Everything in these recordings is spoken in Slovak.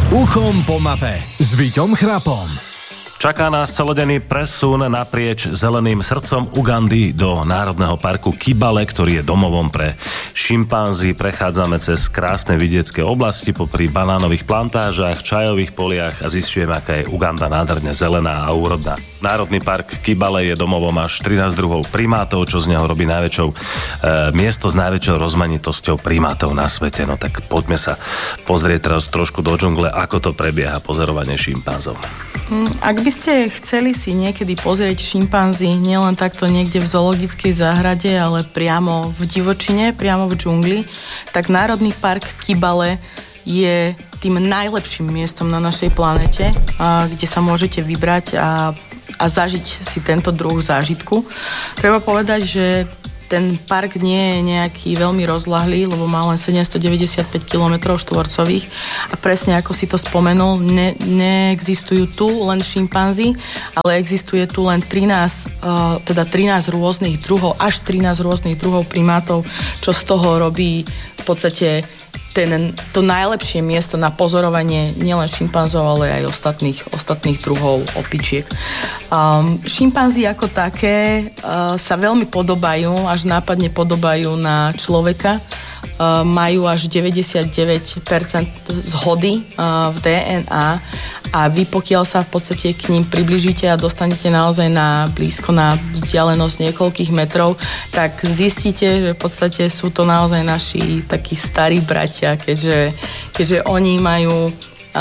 Uchom po mape s Víťom Chrapom. Čaká nás celodenný presun naprieč zeleným srdcom Ugandy do Národného parku Kibale, ktorý je domovom pre šimpanzi. Prechádzame cez krásne vidiecké oblasti popri banánových plantážach, čajových poliach a zistujeme, aká je Uganda nádherne zelená a úrodná. Národný park Kibale je domovom až 13 druhov primátov, čo z neho robí najväčšou miesto s najväčšou rozmanitosťou primátov na svete. No tak poďme sa pozrieť teraz trošku do džungle, ako to prebieha pozorovanie šimpanzov. Ak by ste chceli si niekedy pozrieť šimpanzi nielen takto niekde v zoologickej záhrade, ale priamo v divočine, priamo v džungli, tak Národný park Kibale je tým najlepším miestom na našej planete, kde sa môžete vybrať a zažiť si tento druh zážitku. Treba povedať, že ten park nie je nejaký veľmi rozľahlý, lebo má len 795 km štvorcových a presne ako si to spomenul, neexistujú tu len šimpanzi, ale existuje tu len 13 rôznych druhov, až 13 rôznych druhov primátov, čo z toho robí v podstate to najlepšie miesto na pozorovanie nielen šimpanzov, ale aj ostatných druhov opičiek. Šimpanzi ako také sa veľmi podobajú, až nápadne podobajú na človeka. Majú až 99% zhody v DNA a vy pokiaľ sa v podstate k ním priblížite a dostanete naozaj na vzdialenosť niekoľkých metrov, tak zistíte, že v podstate sú to naozaj naši takí starí bratia, keďže oni majú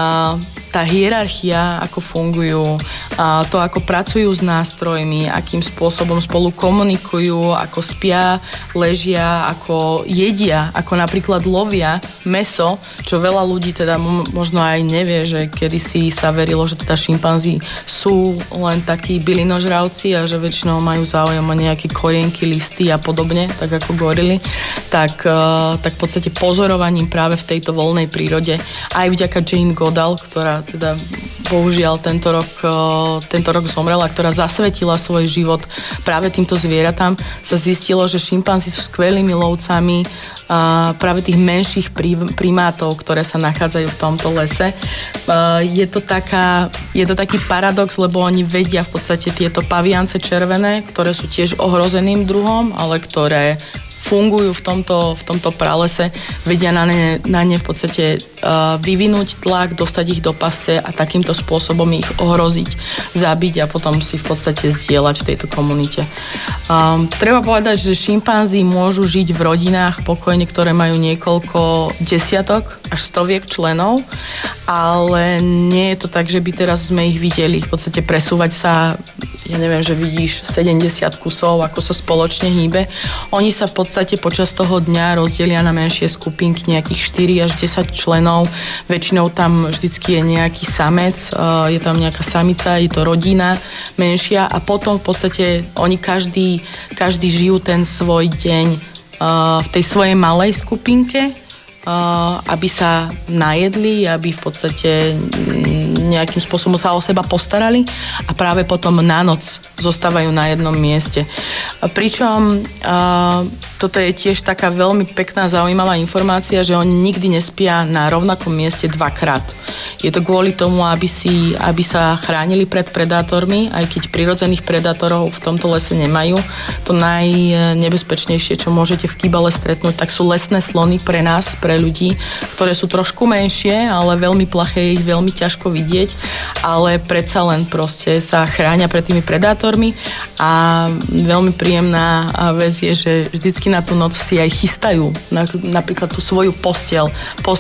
tá hierarchia, ako fungujú, to, ako pracujú s nástrojmi, akým spôsobom spolu komunikujú, ako spia, ležia, ako jedia, ako napríklad lovia mäso, čo veľa ľudí teda možno aj nevie, že kedysi sa verilo, že teda šimpanzi sú len takí bylinožravci a že väčšinou majú záujem o nejaké korienky, listy a podobne, tak ako gorily, tak v podstate pozorovaním práve v tejto voľnej prírode, aj vďaka Jane Goodall, ktorá teda bohužiaľ tento rok zomrela, ktorá zasvetila svoj život práve týmto zvieratám, sa zistilo, že šimpanzi sú skvelými lovcami práve tých menších primátov, ktoré sa nachádzajú v tomto lese. Je to taký paradox, lebo oni vedia v podstate tieto paviance červené, ktoré sú tiež ohrozeným druhom, ale ktoré fungujú v tomto pralese, vedia na ne v podstate vyvinúť tlak, dostať ich do pasce a takýmto spôsobom ich ohroziť, zabiť a potom si v podstate zdieľať v tejto komunite. Treba povedať, že šimpanzi môžu žiť v rodinách pokojne, ktoré majú niekoľko desiatok až stoviek členov, ale nie je to tak, že by teraz sme ich videli v podstate presúvať sa, ja neviem, že vidíš 70 kusov, ako sa spoločne hýbe. Oni sa v podstate počas toho dňa rozdelia na menšie skupinky, nejakých 4 až 10 členov. Väčšinou tam vždycky je nejaký samec, je tam nejaká samica, je to rodina menšia a potom v podstate oni každý žijú ten svoj deň v tej svojej malej skupinke, aby sa najedli, aby v podstate nejakým spôsobom sa o seba postarali a práve potom na noc zostávajú na jednom mieste. Pričom toto je tiež taká veľmi pekná, zaujímavá informácia, že oni nikdy nespia na rovnakom mieste dvakrát. Je to kvôli tomu, aby sa chránili pred predátormi, aj keď prirodzených predátorov v tomto lese nemajú. To najnebezpečnejšie, čo môžete v Kibale stretnúť, tak sú lesné slony pre nás, pre ľudí, ktoré sú trošku menšie, ale veľmi plaché, ich veľmi ťažko vidieť, ale predsa len proste sa chránia pred tými predátormi a veľmi príjemná vec je, že vždycky na tú noc si aj chystajú napríklad tú svoju posteľ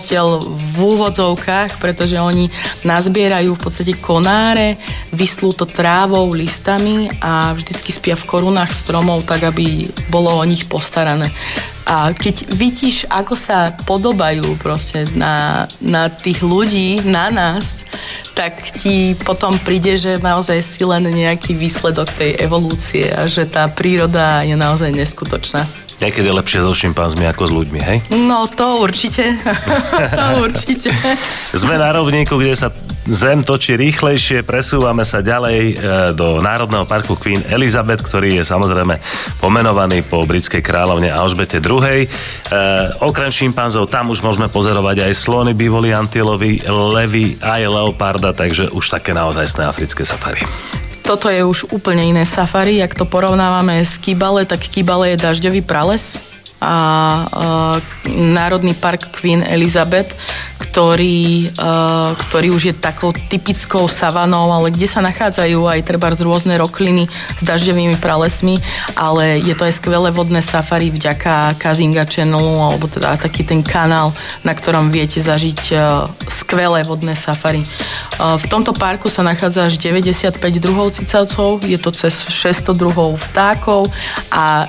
v úvodzovkách, pretože oni nazbierajú v podstate konáre, vyslú to trávou, listami a vždycky spia v korunách stromov, tak aby bolo o nich postarané. A keď vidíš, ako sa podobajú proste na tých ľudí, na nás, tak ti potom príde, že naozaj si len nejaký výsledok tej evolúcie a že tá príroda je naozaj neskutočná. Niekedy je lepšie so šimpanzmi ako s ľuďmi, hej? No, to určite. To určite. Sme na rovníku, kde sa Zem točí rýchlejšie, presúvame sa ďalej do Národného parku Queen Elizabeth, ktorý je samozrejme pomenovaný po britskej kráľovne Alžbete II. Okrem šimpanzov tam už môžeme pozorovať aj slony, bývalí antilovy, levy, aj leoparda, takže už také naozajstné africké safari. Toto je už úplne iné safari. Ak to porovnávame s Kibale, tak Kibale je dažďový prales a Národný park Queen Elizabeth, ktorý už je takou typickou savanou, ale kde sa nachádzajú aj trebárs rôzne rokliny s dažďovými pralesmi, ale je to aj skvelé vodné safari vďaka Kazinga Channelu, alebo teda taký ten kanál, na ktorom viete zažiť skvelé vodné safari. V tomto parku sa nachádza až 95 druhov cicavcov, je to cez 600 druhov vtákov a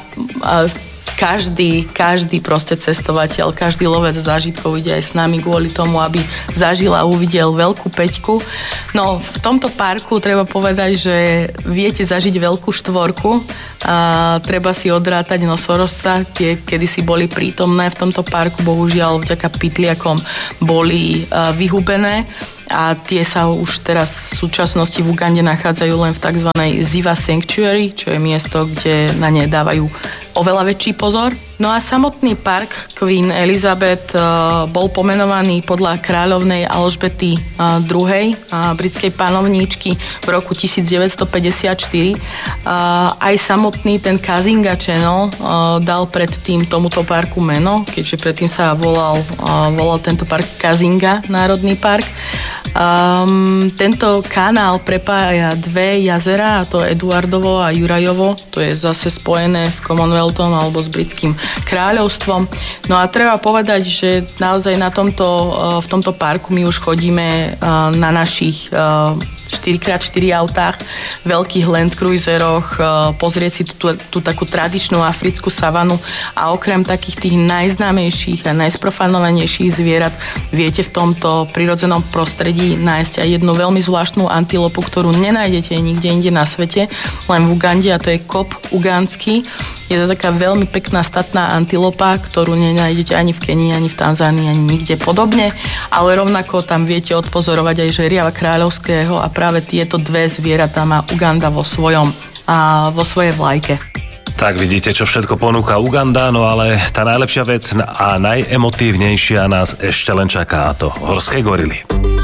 každý proste cestovateľ, každý lovec zážitkov ide aj s nami kvôli tomu, aby zažil a uvidel veľkú peťku. No, v tomto parku treba povedať, že viete zažiť veľkú štvorku a treba si odrátať nosorožca, tie kedysi boli prítomné v tomto parku, bohužiaľ vďaka pytliakom boli vyhubené. A tie sa už teraz v súčasnosti v Ugande nachádzajú len v tzv. Ziva Sanctuary, čo je miesto, kde na ne dávajú oveľa väčší pozor. No a samotný park Queen Elizabeth bol pomenovaný podľa kráľovnej Alžbety II, britskej panovníčky v roku 1954. Aj samotný ten Kazinga Channel dal predtým tomuto parku meno, keďže predtým sa volal tento park Kazinga, Národný park. Tento kanál prepája dve jazera, a to Eduardovo a Jurajovo, to je zase spojené s Commonwealthom alebo s britským kráľovstvom. No a treba povedať, že naozaj v tomto parku my už chodíme na našich 4x4 autách, veľkých Land Cruiseroch, pozrieť si tú takú tradičnú africkú savanu a okrem takých tých najznámejších a najsprofanovanejších zvierat viete v tomto prirodzenom prostredí nájsť aj jednu veľmi zvláštnu antilopu, ktorú nenájdete nikde inde na svete, len v Ugande, a to je kop uganský. Je to taká veľmi pekná statná antilopa, ktorú nenájdete ani v Kenii, ani v Tanzánii, ani nikde podobne, ale rovnako tam viete odpozorovať aj žeriava kráľovského a práve tieto dve zvieratá má Uganda vo svojej vlajke. Tak vidíte, čo všetko ponúka Uganda, no ale tá najlepšia vec a najemotívnejšia nás ešte len čaká, to horské gorily.